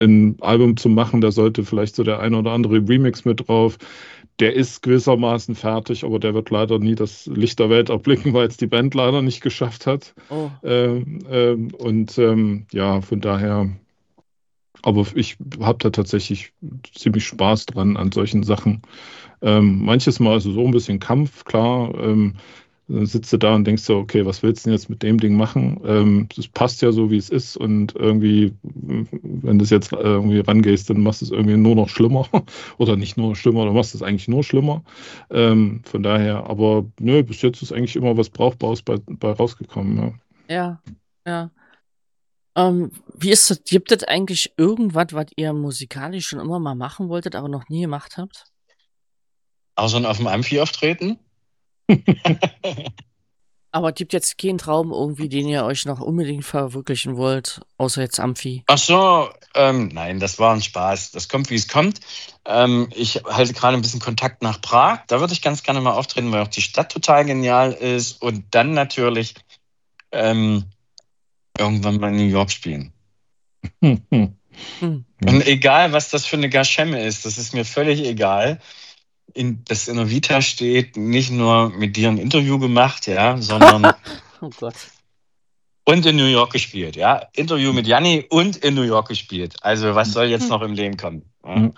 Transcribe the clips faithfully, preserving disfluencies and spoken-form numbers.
ein Album zu machen, da sollte vielleicht so der ein oder andere Remix mit drauf. Der ist gewissermaßen fertig, aber der wird leider nie das Licht der Welt erblicken, weil es die Band leider nicht geschafft hat. Oh. Ähm, ähm, und ähm, ja, von daher, aber ich habe da tatsächlich ziemlich Spaß dran an solchen Sachen. Ähm, manches Mal ist es so ein bisschen Kampf, klar. Ähm, dann sitzt du da und denkst so, okay, was willst du denn jetzt mit dem Ding machen? Ähm, das passt ja so, wie es ist. Und irgendwie, wenn du es jetzt irgendwie rangehst, dann machst du es irgendwie nur noch schlimmer. Oder nicht nur schlimmer, du machst es eigentlich nur schlimmer. Ähm, von daher, aber nö, bis jetzt ist eigentlich immer was Brauchbares bei, bei rausgekommen. Ja. Ja, ja. Ähm, wie ist das? Gibt es eigentlich irgendwas, was ihr musikalisch schon immer mal machen wolltet, aber noch nie gemacht habt? Außer auf dem Amphi auftreten? Aber es gibt jetzt keinen Traum irgendwie, den ihr euch noch unbedingt verwirklichen wollt, außer jetzt Amphi. Ach so, ähm, nein, das war ein Spaß. Das kommt, wie es kommt. Ähm, ich halte gerade ein bisschen Kontakt nach Prag. Da würde ich ganz gerne mal auftreten, weil auch die Stadt total genial ist. Und dann natürlich ähm, irgendwann mal in New York spielen. Hm, hm. Hm. Und egal, was das für eine Gaschemme ist, das ist mir völlig egal. In, das in der Vita steht, nicht nur mit dir ein Interview gemacht, ja, sondern Oh Gott. und in New York gespielt, ja. Interview mit Janni und in New York gespielt. Also was soll jetzt noch im Leben kommen? Ja? Hm.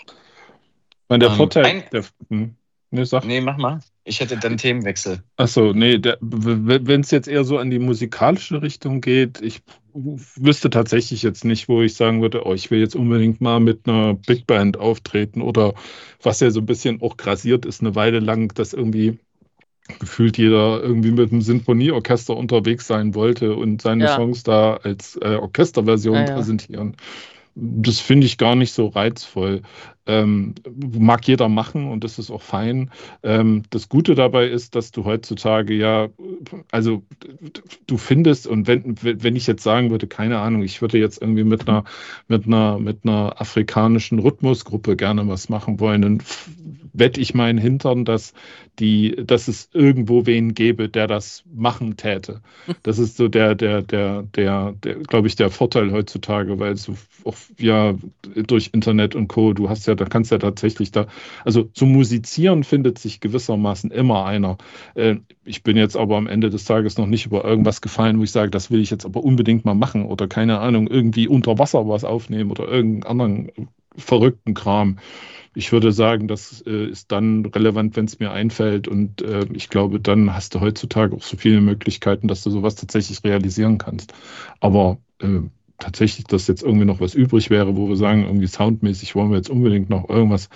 Weil der Ähm, Vorteil, ein, der, hm. Nee, sag. nee, mach mal. Ich hätte dann Themenwechsel. Achso, nee, wenn es jetzt eher so an die musikalische Richtung geht, ich wüsste tatsächlich jetzt nicht, wo ich sagen würde, oh, ich will jetzt unbedingt mal mit einer Big Band auftreten oder was ja so ein bisschen auch grassiert ist, eine Weile lang, dass irgendwie gefühlt jeder irgendwie mit einem Sinfonieorchester unterwegs sein wollte und seine Ja. Songs da als äh, Orchesterversion Ja, ja. präsentieren. Das finde ich gar nicht so reizvoll. Ähm, mag jeder machen und das ist auch fein. Ähm, das Gute dabei ist, dass du heutzutage ja, also du findest, und wenn, wenn ich jetzt sagen würde, keine Ahnung, ich würde jetzt irgendwie mit einer, mit einer, mit einer afrikanischen Rhythmusgruppe gerne was machen wollen, dann wette ich meinen Hintern, dass die, dass es irgendwo wen gäbe, der das machen täte. Das ist so der, der, der, der, der, glaube ich, der Vorteil heutzutage, weil so auch, ja, durch Internet und Co., du hast ja, da kannst ja tatsächlich da, also zum Musizieren findet sich gewissermaßen immer einer. Äh, ich bin jetzt aber am Ende des Tages noch nicht über irgendwas gefallen, wo ich sage, das will ich jetzt aber unbedingt mal machen oder keine Ahnung, irgendwie unter Wasser was aufnehmen oder irgendeinen anderen verrückten Kram. Ich würde sagen, das äh, ist dann relevant, wenn es mir einfällt. Und äh, ich glaube, dann hast du heutzutage auch so viele Möglichkeiten, dass du sowas tatsächlich realisieren kannst. Aber äh, tatsächlich, dass jetzt irgendwie noch was übrig wäre, wo wir sagen, irgendwie soundmäßig wollen wir jetzt unbedingt noch irgendwas.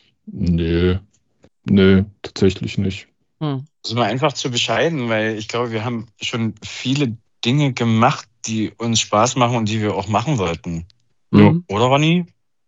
Nö, nö, tatsächlich nicht. Hm. Das ist mal einfach zu bescheiden, weil ich glaube, wir haben schon viele Dinge gemacht, die uns Spaß machen und die wir auch machen wollten. Ja. Mhm. Oder, Ronny?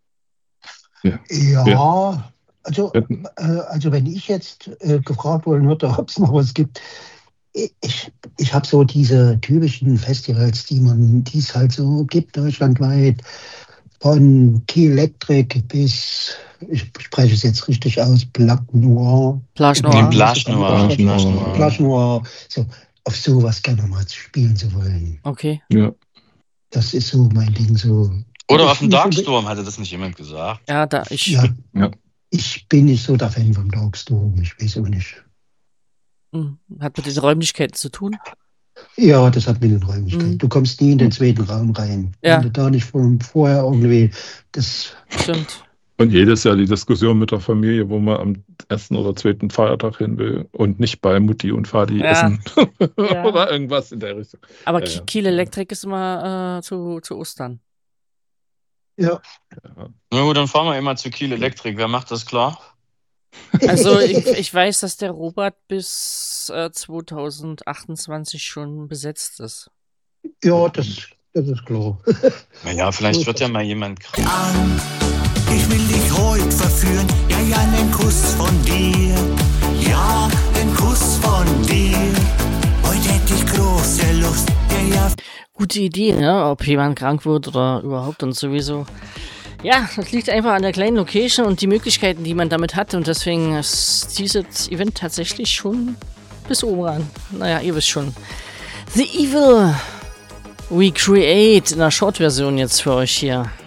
Ja. Ja, Ja. also, Ja. äh, also wenn ich jetzt äh, gefragt worden würde, ob es noch was gibt, ich, ich habe so diese typischen Festivals, die man, die es halt so gibt deutschlandweit, von Key Electric bis, ich spreche es jetzt richtig aus, Black Noir. Plage Nee, Noir. Plage Noir. Plage Plage Noir. Noir. Plage Noir, so, auf sowas gerne mal spielen zu wollen. Okay. Ja. Das ist so mein Ding, so. Oder Ich auf dem bin nicht so- Darkstorm, hatte das nicht jemand gesagt? Ja, da ich. Ja, Ja. ich bin nicht so der Fan vom Darkstorm, ich weiß auch nicht. Hm. Hat mit den Räumlichkeiten zu tun? Ja, das hat mit den Räumlichkeiten. Mhm. Du kommst nie in den zweiten Raum rein. Ja. Wenn du da nicht von vorher irgendwie das. Stimmt. Und jedes Jahr die Diskussion mit der Familie, wo man am ersten oder zweiten Feiertag hin will und nicht bei Mutti und Vati Ja. essen. Ja. Oder irgendwas in der Richtung. Aber Ja, Ki- ja. Kiel Electric ist immer äh, zu, zu Ostern. Ja. Ja. Na gut, dann fahren wir immer zu Kiel Electric. Wer macht das klar? Also ich, ich weiß, dass der Robert bis äh, zweitausendachtundzwanzig schon besetzt ist. Ja, das, das ist klar. Naja, vielleicht wird ja mal jemand krank. an. Ich will dich heute verführen. Ja, ja, nen Kuss von dir. Ja, nen Kuss von dir. Heute hätte ich große Lust. Ja, ja. Gute Idee, ne? Ob jemand krank wird oder überhaupt und sowieso. Ja, das liegt einfach an der kleinen Location und die Möglichkeiten, die man damit hat. Und deswegen ist dieses Event tatsächlich schon bis oben ran. Naja, ihr wisst schon. The Evil We Create in der Short-Version jetzt für euch hier.